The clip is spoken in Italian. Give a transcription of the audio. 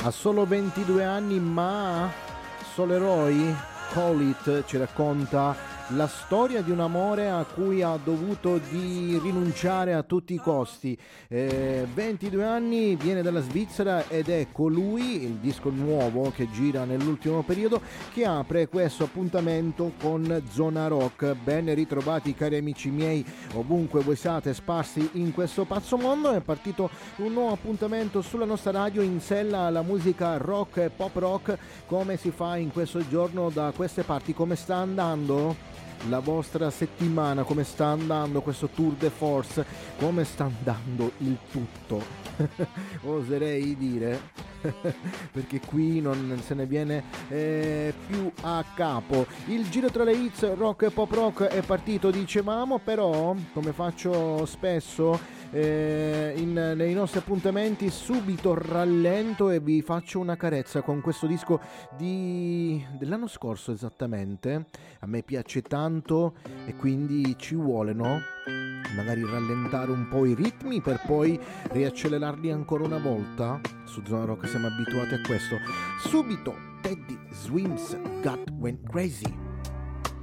Ha solo 22 anni, ma Soleroy Call It ci racconta la storia di un amore a cui ha dovuto di rinunciare a tutti i costi. 22 anni, viene dalla Svizzera ed è colui, il disco nuovo che gira nell'ultimo periodo, che apre questo appuntamento con Zona Rock. Ben ritrovati cari amici miei, ovunque voi siate sparsi in questo pazzo mondo. È partito un nuovo appuntamento sulla nostra radio in sella alla musica rock e pop rock, come si fa in questo giorno da queste parti. Come sta andando la vostra settimana? Come sta andando questo tour de force? Come sta andando il tutto? Oserei dire perché qui non se ne viene più a capo. Il giro tra le hits rock e pop rock è partito, dicevamo, però come faccio spesso nei nostri appuntamenti, subito rallento e vi faccio una carezza con questo disco dell'anno scorso esattamente. A me piace tanto e quindi ci vuole, no? Magari rallentare un po' i ritmi per poi riaccelerarli ancora una volta. Su Zona Rock siamo abituati a questo. Subito Teddy Swims, God Went Crazy.